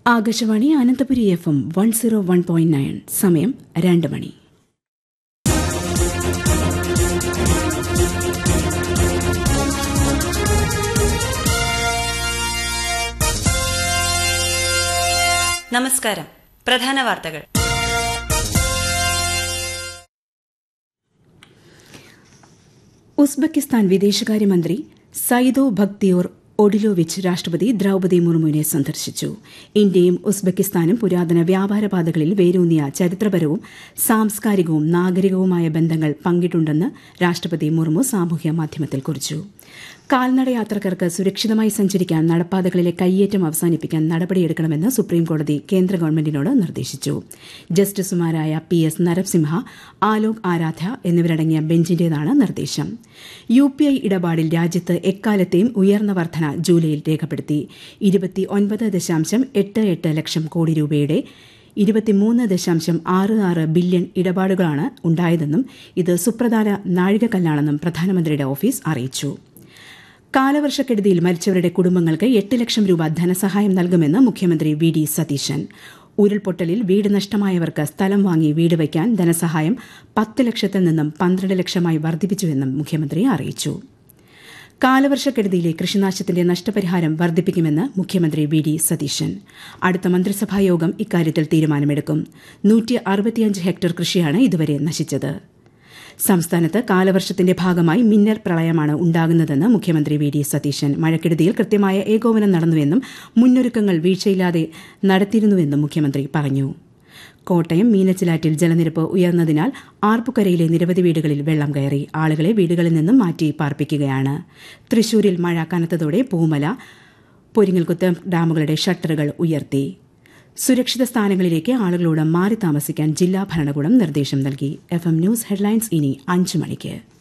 Akashvani Ananthapuri FM 101.9 സമയം 2 മണി. നമസ്കാരം. പ്രധാന വാർത്തകൾ. ഉസ്ബെക്കിസ്ഥാൻ വിദേശകാര്യമന്ത്രി സൈദോ ഭക്തിയോർ ഒഡിലോവിച്ച് രാഷ്ട്രപതി ദ്രൌപദി മുർമുവിനെ സന്ദർശിച്ചു. ഇന്ത്യയും ഉസ്ബെക്കിസ്ഥാനും പുരാതന വ്യാപാര പാതകളിൽ വേരൂന്നിയ ചരിത്രപരവും സാംസ്കാരികവും നാഗരികവുമായ ബന്ധങ്ങൾ പങ്കിട്ടുണ്ടെന്ന് രാഷ്ട്രപതി മുർമു സാമൂഹ്യ മാധ്യമത്തിൽ കുറിച്ചു. കാൽനടയാത്രക്കാർക്ക് സുരക്ഷിതമായി സഞ്ചരിക്കാൻ നടപ്പാതകളിലെ കയ്യേറ്റം അവസാനിപ്പിക്കാൻ നടപടിയെടുക്കണമെന്ന് സുപ്രീംകോടതി കേന്ദ്ര ഗവൺമെന്റിനോട് നിർദ്ദേശിച്ചു. ജസ്റ്റിസുമാരായ PS നരസിംഹ, ആലോക് ആരാധ്യ എന്നിവരടങ്ങിയ ബെഞ്ചിന്റേതാണ് നിർദ്ദേശം. UPI ഇടപാടിൽ രാജ്യത്ത് എക്കാലത്തെയും ഉയർന്ന വർധന ജൂലൈയിൽ രേഖപ്പെടുത്തി. 29.88 ലക്ഷം കോടി രൂപയുടെ 23.66 ബില്യൺ ഇടപാടുകളാണ് ഉണ്ടായതെന്നും ഇത് സുപ്രധാന നാഴികക്കല്ലാണെന്നും പ്രധാനമന്ത്രിയുടെ ഓഫീസ് അറിയിച്ചു. കാലവർഷക്കെടുതിയിൽ മരിച്ചവരുടെ കുടുംബങ്ങൾക്ക് 8 ലക്ഷം രൂപ ധനസഹായം നൽകുമെന്ന് മുഖ്യമന്ത്രി VD സതീശൻ. ഉരുൾപൊട്ടലിൽ വീട് നഷ്ടമായവർക്ക് സ്ഥലം വാങ്ങി വീട് വയ്ക്കാൻ ധനസഹായം 10 ലക്ഷത്തിൽ നിന്നും 12 ലക്ഷമായി വർദ്ധിപ്പിച്ചുവെന്നും മുഖ്യമന്ത്രി അറിയിച്ചു. കാലവർഷക്കെടുതിയിലെ കൃഷിനാശത്തിന്റെ നഷ്ടപരിഹാരം വർദ്ധിപ്പിക്കുമെന്ന് മുഖ്യമന്ത്രി VD സതീശൻ. അടുത്ത മന്ത്രിസഭാ യോഗം ഇക്കാര്യത്തിൽ തീരുമാനമെടുക്കും. 165 ഹെക്ടർ കൃഷിയാണ് ഇതുവരെ നശിച്ചത്. സംസ്ഥാനത്ത് കാലവർഷത്തിന്റെ ഭാഗമായി മിന്നൽ പ്രളയമാണ് ഉണ്ടാകുന്നതെന്ന് മുഖ്യമന്ത്രി VD സതീശൻ. മഴക്കെടുതിയിൽ കൃത്യമായ ഏകോപനം നടന്നുവെന്നും മുന്നൊരുക്കങ്ങൾ വീഴ്ചയില്ലാതെ നടത്തിയിരുന്നുവെന്നും മുഖ്യമന്ത്രി പറഞ്ഞു. കോട്ടയം മീനച്ചിലാറ്റിൽ ജലനിരപ്പ് ഉയർന്നതിനാൽ ആർപ്പുക്കരയിലെ നിരവധി വീടുകളിൽ വെള്ളം കയറി. ആളുകളെ വീടുകളിൽ നിന്നും മാറ്റി പാർപ്പിക്കുകയാണ്. തൃശൂരിൽ മഴ കനത്തതോടെ പൂമല, പൊരിങ്ങൽകുത്ത് ഡാമുകളുടെ ഷട്ടറുകൾ ഉയർത്തി. സുരക്ഷിത സ്ഥാനങ്ങളിലേക്ക് ആളുകളോട് മാറി താമസിക്കാൻ ജില്ലാ ഭരണകൂടം നിർദ്ദേശം നൽകി. FM ന്യൂസ് ഹെഡ്ലൈൻസ് ഇനി 5 മണിക്ക്.